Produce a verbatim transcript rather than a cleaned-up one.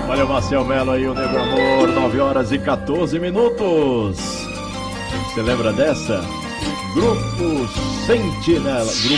Olha o Marcel Melo aí, o Negro Amor, nove horas e quatorze minutos. Você lembra dessa? Grupo Sentinela. Grupo